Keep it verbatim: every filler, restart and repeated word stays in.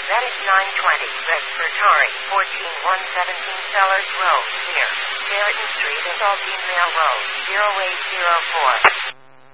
That is nine twenty West Fertari, fourteen one seventeen Sellers Road, near Garrison Street and Aldine Railroad, zero eight zero four.